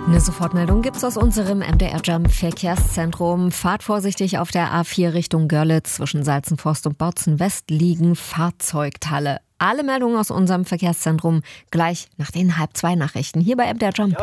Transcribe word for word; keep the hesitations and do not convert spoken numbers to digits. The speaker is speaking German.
Eine Sofortmeldung gibt's aus unserem M D R-Jump Verkehrszentrum. Fahrt vorsichtig auf der A vier Richtung Görlitz. Zwischen Salzenforst und Bautzen West liegen Fahrzeugtalle. Alle Meldungen aus unserem Verkehrszentrum gleich nach den halb zwei Nachrichten hier bei M D R-Jump.